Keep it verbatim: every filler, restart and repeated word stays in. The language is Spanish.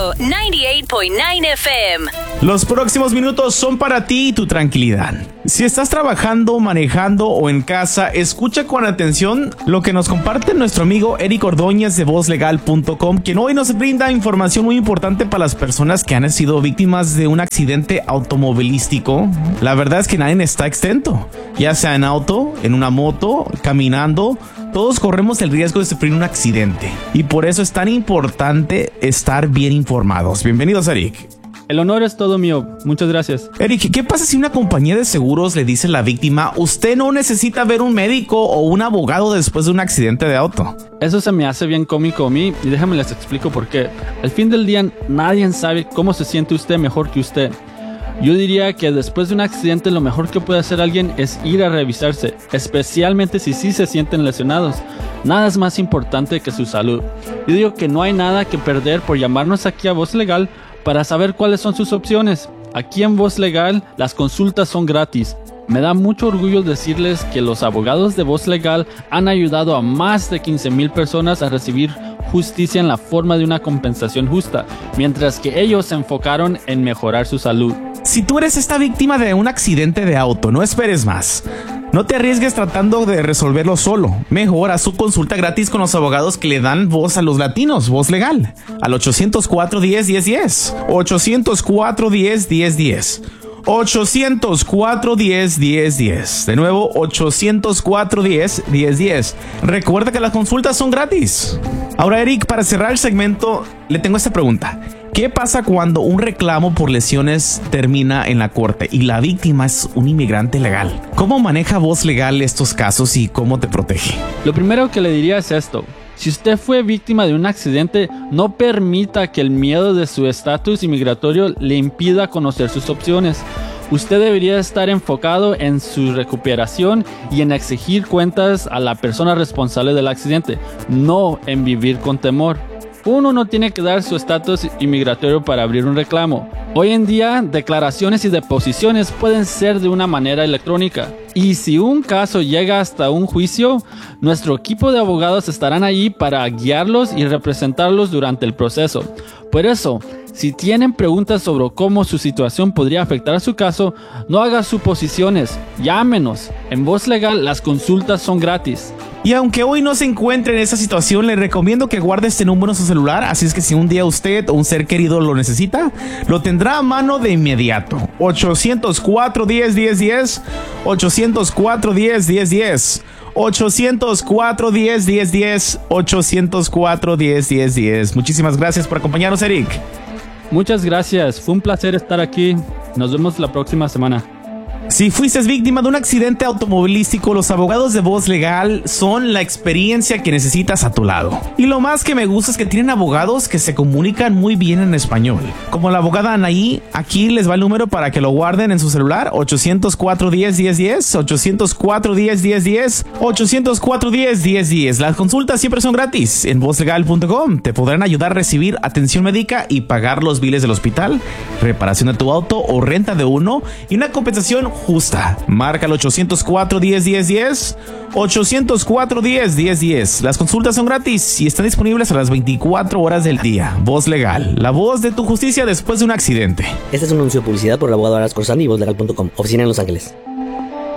noventa y ocho punto nueve F M. Los próximos minutos son para ti y tu tranquilidad. Si estás trabajando, manejando o en casa, escucha con atención lo que nos comparte nuestro amigo Eric Ordóñez de voz legal punto com, quien hoy nos brinda información muy importante para las personas que han sido víctimas de un accidente automovilístico. La verdad es que nadie está exento, ya sea en auto, en una moto, caminando. Todos corremos el riesgo de sufrir un accidente y por eso es tan importante estar bien informados. Bienvenidos, Eric. El honor es todo mío. Muchas gracias. Eric, ¿qué pasa si una compañía de seguros le dice a la víctima, usted no necesita ver un médico o un abogado después de un accidente de auto? Eso se me hace bien cómico a mí y déjame les explico por qué. Al fin del día, nadie sabe cómo se siente usted mejor que usted. Yo diría que después de un accidente lo mejor que puede hacer alguien es ir a revisarse, especialmente si sí se sienten lesionados. Nada es más importante que su salud. Yo digo que no hay nada que perder por llamarnos aquí a Voz Legal para saber cuáles son sus opciones. Aquí en Voz Legal las consultas son gratis. Me da mucho orgullo decirles que los abogados de Voz Legal han ayudado a más de quince mil personas a recibir justicia en la forma de una compensación justa, mientras que ellos se enfocaron en mejorar su salud. Si tú eres esta víctima de un accidente de auto, no esperes más. No te arriesgues tratando de resolverlo solo. Mejor haz su consulta gratis con los abogados que le dan voz a los latinos. Voz Legal al ochocientos cuatro, diez, diez, diez. ochocientos cuatro, diez, diez, diez. ochocientos cuatro, diez, diez, diez. De nuevo, ochocientos cuatro, diez, diez, diez. Recuerda que las consultas son gratis. Ahora, Eric, para cerrar el segmento, le tengo esta pregunta. ¿Qué pasa cuando un reclamo por lesiones termina en la corte y la víctima es un inmigrante legal? ¿Cómo maneja Voz Legal estos casos y cómo te protege? Lo primero que le diría es esto. Si usted fue víctima de un accidente, no permita que el miedo de su estatus inmigratorio le impida conocer sus opciones. Usted debería estar enfocado en su recuperación y en exigir cuentas a la persona responsable del accidente, no en vivir con temor. Uno no tiene que dar su estatus inmigratorio para abrir un reclamo. Hoy en día, declaraciones y deposiciones pueden ser de una manera electrónica. Y si un caso llega hasta un juicio, nuestro equipo de abogados estarán ahí para guiarlos y representarlos durante el proceso. Por eso, si tienen preguntas sobre cómo su situación podría afectar a su caso, no haga suposiciones, llámenos. En Voz Legal las consultas son gratis. Y aunque hoy no se encuentre en esa situación, le recomiendo que guarde este número en su celular, así es que si un día usted o un ser querido lo necesita, lo tendrá a mano de inmediato. ochocientos cuatro, diez, diez, diez. ochocientos cuatro, diez, diez, diez. ochocientos cuatro, diez, diez, diez. ochocientos cuatro, diez, diez, diez. Muchísimas gracias por acompañarnos, Eric. Muchas gracias, fue un placer estar aquí. Nos vemos la próxima semana. Si fuiste víctima de un accidente automovilístico, los abogados de Voz Legal son la experiencia que necesitas a tu lado. Y lo más que me gusta es que tienen abogados que se comunican muy bien en español. Como la abogada Anaí, aquí les va el número para que lo guarden en su celular. ochocientos cuatro, diez, diez, diez. ochocientos cuatro, diez, diez, diez. ochocientos cuatro, diez, diez, diez. Las consultas siempre son gratis. En voz legal punto com te podrán ayudar a recibir atención médica y pagar los biles del hospital, reparación de tu auto o renta de uno y una compensación justa. Marca el ochocientos cuatro, diez, diez, diez. ochocientos cuatro, diez, diez, diez. Las consultas son gratis y están disponibles a las veinticuatro horas del día. Voz Legal, la voz de tu justicia después de un accidente. Este es un anuncio de publicidad por el abogado Aras Corsani y voz legal punto com, oficina en Los Ángeles.